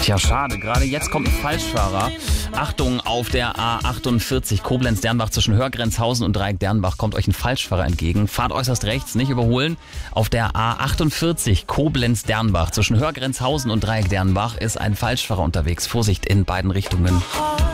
Tja, schade. Gerade jetzt kommt ein Falschfahrer. Achtung, auf der A48 Koblenz-Dernbach zwischen Hörgrenzhausen und Dreieck-Dernbach kommt euch ein Falschfahrer entgegen. Fahrt äußerst rechts, nicht überholen. Auf der A48 Koblenz-Dernbach zwischen Hörgrenzhausen und Dreieck-Dernbach ist ein Falschfahrer unterwegs. Vorsicht in beiden Richtungen.